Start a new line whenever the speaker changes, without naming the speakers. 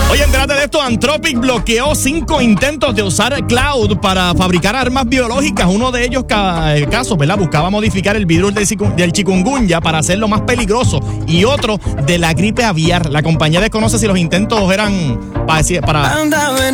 Oye, entérate de esto. Anthropic bloqueó 5 intentos de usar cloud para fabricar armas biológicas. Uno de ellos, casos, ¿verdad? Buscaba modificar el virus del chikungunya para hacerlo más peligroso. Y otro de la gripe aviar. La compañía desconoce si los intentos eran para